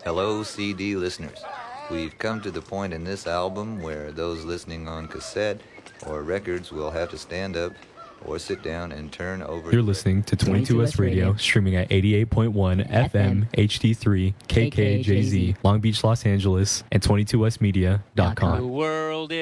Hello, CD listeners. We've come to the point in this album where those listening on cassette or records will have to stand up or sit down and turn over. You're listening to 22S Radio, streaming at 88.1 FM, HD3, KKJZ, Long Beach, Los Angeles, and 22smedia.com. The world is